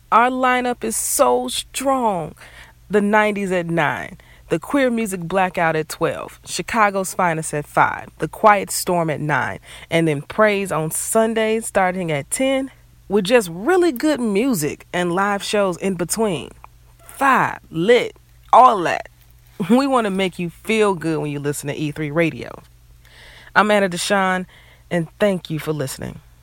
Our lineup is so strong. The 90s at 9. The Queer Music Blackout at 12. Chicago's Finest at 5. The Quiet Storm at 9. And then Praise on Sundays starting at 10 with just really good music and live shows in between. Five, lit, all that. We want to make you feel good when you listen to E3 Radio. I'm Anna Deshawn, and thank you for listening.